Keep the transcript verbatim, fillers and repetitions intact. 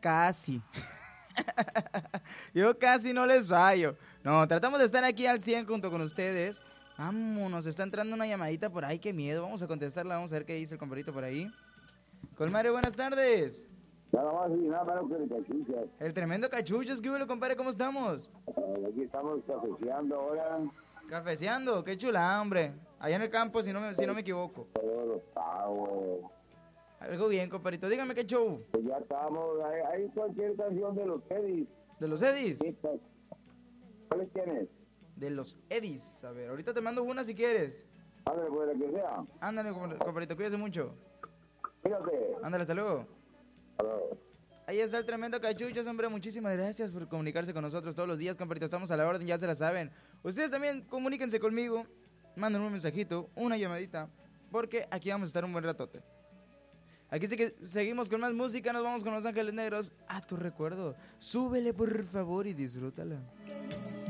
casi. Yo casi no les fallo. No, tratamos de estar aquí al cien junto con ustedes. Vámonos, está entrando una llamadita por ahí, qué miedo. Vamos a contestarla, vamos a ver qué dice el compadrito por ahí. Colmare, buenas tardes. Nada más y nada menos que el Cachuchas. El tremendo Cachuchas, ¿qué hubo, compadre? ¿Cómo estamos? Eh, aquí estamos cafeceando ahora. Cafeceando, qué chula, hombre. Allá en el campo, si no me, si no me equivoco. Todos los pagos. Algo bien, compadrito. Dígame qué show. Pues ya estamos. Hay, hay cualquier canción de los Edis. ¿De los Edis? ¿Cuáles tienes? De los Edis. A ver, ahorita te mando una si quieres. Ándale, pues la que sea. Ándale, compadrito, cuídese mucho. Fíjate. Ándale, hasta luego. Hello. Ahí está el tremendo Cachuchas, hombre. Muchísimas gracias por comunicarse con nosotros todos los días, compadrito. Estamos a la orden, ya se la saben. Ustedes también comuníquense conmigo. Manden un mensajito, una llamadita. Porque aquí vamos a estar un buen ratote. Aquí sí que seguimos con más música. Nos vamos con Los Ángeles Negros. A tu recuerdo. Súbele, por favor, y disfrútala.